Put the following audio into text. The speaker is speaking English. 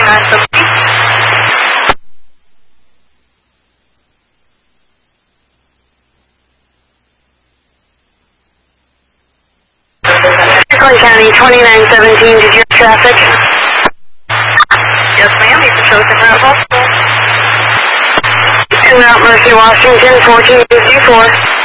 Franklin County 2917, did you have traffic? Yes, ma'am. You can show us in route hospital. En route Mercy, Washington 1454.